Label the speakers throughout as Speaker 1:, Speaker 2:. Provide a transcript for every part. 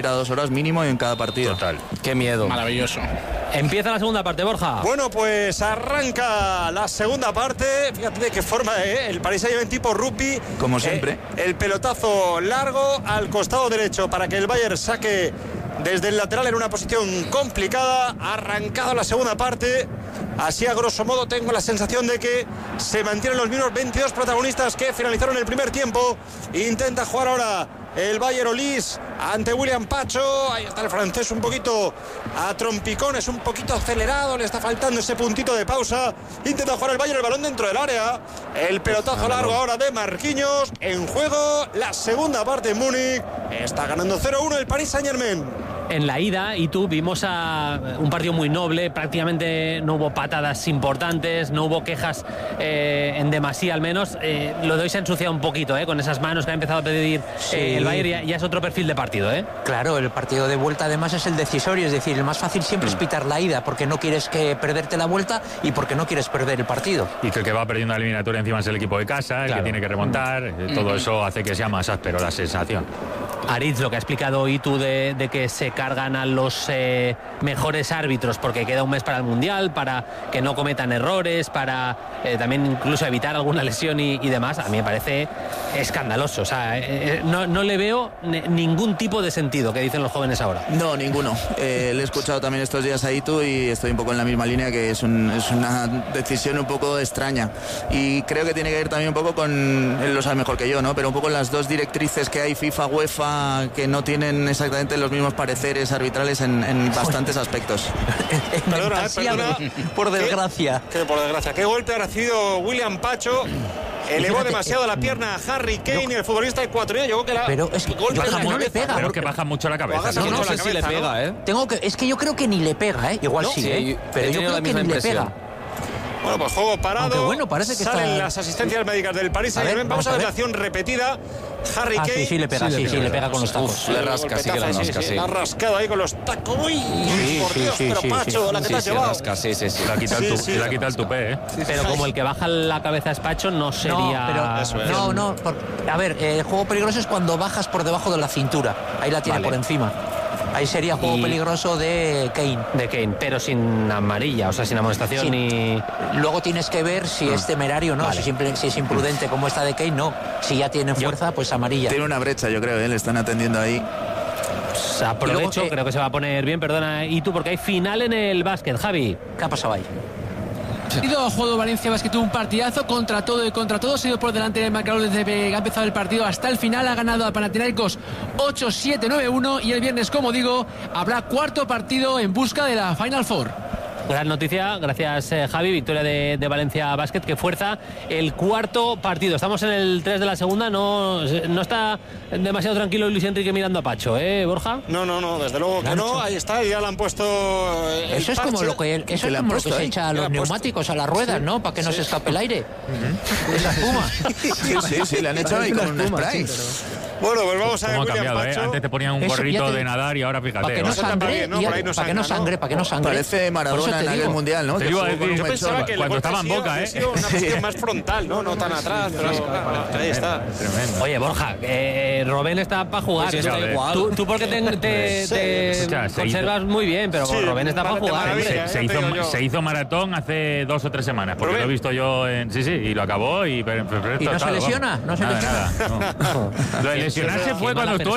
Speaker 1: a 2 horas mínimo en cada partido.
Speaker 2: Total.
Speaker 3: Qué miedo.
Speaker 4: Maravilloso.
Speaker 3: Empieza la segunda parte, Borja.
Speaker 5: Bueno, pues arranca la segunda parte. Fíjate de qué forma, el Paris Saint-Germain tipo rugby.
Speaker 1: Como siempre.
Speaker 5: El pelotazo largo al costado derecho para que el Bayern saque desde el lateral en una posición complicada. Ha arrancado la segunda parte. Así a grosso modo tengo la sensación de que se mantienen los mismos 22 protagonistas que finalizaron el primer tiempo. Intenta jugar ahora el Bayer Olís ante William Pacho. Ahí está el francés un poquito a trompicones, un poquito acelerado, le está faltando ese puntito de pausa. Intenta jugar el Bayern, el balón dentro del área. El pelotazo largo ahora de Marquinhos. En juego la segunda parte en Múnich. Está ganando 0-1 el Paris Saint-Germain.
Speaker 3: En la ida, y tú vimos a un partido muy noble, prácticamente no hubo patadas importantes, no hubo quejas en demasía al menos. Lo de hoy se ha ensuciado un poquito, con esas manos que ha empezado a pedir el Bayern, ya es otro perfil de partido.
Speaker 6: Claro, el partido de vuelta además es el decisorio, es decir, el más fácil siempre es pitar la ida, porque no quieres perderte la vuelta y porque no quieres perder el partido.
Speaker 2: Y que el que va perdiendo la eliminatoria encima es el equipo de casa, el que tiene que remontar, todo eso hace que sea más áspero la sensación.
Speaker 3: Aritz, lo que ha explicado Itu de que se cargan a los mejores árbitros porque queda un mes para el Mundial, para que no cometan errores, para también incluso evitar alguna lesión y demás, a mí me parece escandaloso. O sea, no le veo ningún tipo de sentido que dicen los jóvenes ahora.
Speaker 1: No, ninguno. Le he escuchado también estos días a Itu y estoy un poco en la misma línea, que es una decisión un poco extraña. Y creo que tiene que ver también un poco con, él lo sabe mejor que yo, ¿no? Pero un poco las dos directrices que hay, FIFA, UEFA, que no tienen exactamente los mismos pareceres arbitrales en bastantes aspectos.
Speaker 5: Perdona,
Speaker 6: por desgracia.
Speaker 5: Por desgracia. Qué golpe ha recibido William Pacho. Elevó demasiado la pierna a Harry Kane, el futbolista ecuatoriano. Llegó que
Speaker 6: pero es que no le pega.
Speaker 2: Pero que baja mucho la cabeza.
Speaker 3: No sé si le pega,
Speaker 6: Es que yo creo que ni le pega, Igual ¿no? Sí, pero yo creo que ni le pega.
Speaker 5: Bueno, pues juego parado.
Speaker 6: Aunque bueno, parece que
Speaker 5: salen las asistencias médicas del Paris Saint-Germain. Vamos a ver la acción repetida. Harry Kane.
Speaker 6: Sí, le pega, le pega con los tacos.
Speaker 3: Le rasca, sí que la rasca, sí.
Speaker 5: La ha rascado ahí con los tacos. Uy, por Dios, pero Pacho, la que te has llevado.
Speaker 3: Sí.
Speaker 2: Le ha quitado el tupé,
Speaker 3: Pero como el que baja la cabeza es Pacho, no sería...
Speaker 6: No. A ver, el juego peligroso es cuando bajas por debajo de la cintura. Ahí la tiene por encima. Ahí sería juego peligroso de Kane.
Speaker 3: Pero sin amarilla, o sea, sin amonestación ni...
Speaker 6: Luego tienes que ver si es temerario o no. Vale. Si es imprudente como esta de Kane, no. Si ya tiene fuerza, pues amarilla.
Speaker 1: Tiene una brecha, yo creo, le están atendiendo ahí.
Speaker 3: Pues aprovecho, creo que se va a poner bien, perdona, y tú, porque hay final en el básquet, Javi.
Speaker 6: ¿Qué ha pasado ahí?
Speaker 7: Ha jugado Valencia Basket, tuvo un partidazo contra todo y contra todo, se ha ido por delante del marcador desde que ha empezado el partido hasta el final, ha ganado a Panathinaikos 8-7-9-1 y el viernes, como digo, habrá cuarto partido en busca de la Final Four.
Speaker 3: Gran noticia, gracias Javi, victoria de Valencia Basket que fuerza el cuarto partido. Estamos en el 3 de la segunda, no está demasiado tranquilo Luis Enrique mirando a Pacho, Borja.
Speaker 5: No, desde luego que no, ahí está, ya le han pusto
Speaker 6: eso es como lo que se echa a los neumáticos, a las ruedas, ¿no? Para que no se escape el aire. Esa espuma.
Speaker 1: Sí, le han hecho ahí con un spray.
Speaker 5: Bueno, pues vamos a ver.
Speaker 2: ¿Cómo ha cambiado, Antes te ponían un gorrito de nadar y ahora fíjate.
Speaker 6: Para que no sangre, para que no sangre.
Speaker 1: Parece Maradona en aquel mundial, ¿no?
Speaker 2: Te iba a decir,
Speaker 5: yo pensaba que
Speaker 2: cuando estaba en Boca,
Speaker 5: una posición más frontal, no tan atrás, pero ahí está.
Speaker 2: Tremendo.
Speaker 3: Oye, Borja, Robén está para jugar.
Speaker 2: Pues
Speaker 3: tú porque te conservas muy bien, pero Robén está para jugar.
Speaker 2: Se hizo maratón hace 2 o 3 semanas, porque lo he visto yo y lo acabó y
Speaker 6: no se lesiona,
Speaker 2: nada. Lo de lesionarse fue cuando estuvo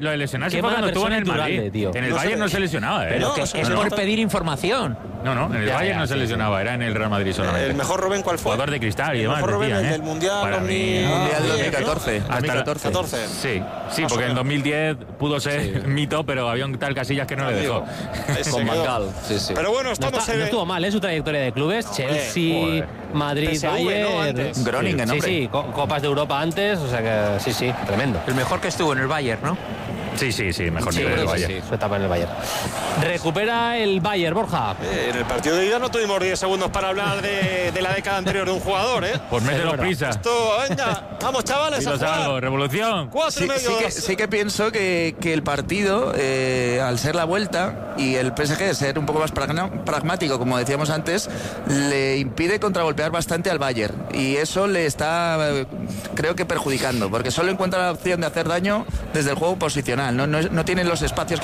Speaker 2: en el Madrid. En el Bayern no se lesionaba,
Speaker 6: Pero que es por pedir información.
Speaker 2: No, en el Bayern no se lesionaba, era en el Real Madrid solamente.
Speaker 5: ¿El mejor Robén cuál fue?
Speaker 2: Jugador de cristal y demás.
Speaker 5: El mejor Robén, el del Mundial.
Speaker 2: Para mí,
Speaker 1: Mundial 2014.
Speaker 2: Hasta 2014. Sí, porque en 2010 pudo ser mito, pero había un tal Casillas que no le dejó.
Speaker 3: Con Bangal. Sí.
Speaker 5: Pero bueno, estamos
Speaker 3: no estuvo mal, su trayectoria de clubes. Chelsea, Madrid, Bayern.
Speaker 1: Groningen, hombre.
Speaker 3: Sí, Copas de Europa antes, o sea que sí, tremendo.
Speaker 6: El mejor que estuvo en el Bayern, ¿no?
Speaker 2: Sí, mejor nivel del Bayern.
Speaker 3: Sí, su etapa en el Bayern. Recupera el Bayern, Borja.
Speaker 5: En el partido de ida no tuvimos 10 segundos para hablar de la década anterior de un jugador,
Speaker 2: Pues mételo prisa.
Speaker 5: Esto, venga, vamos chavales, a jugar.
Speaker 2: Algo, revolución.
Speaker 5: 4:30.
Speaker 1: Sí que pienso que el partido, al ser la vuelta y el PSG ser un poco más pragmático, como decíamos antes, le impide contragolpear bastante al Bayern. Y eso le está, creo que perjudicando, porque solo encuentra la opción de hacer daño desde el juego posicional. diagonal, no tienen los espacios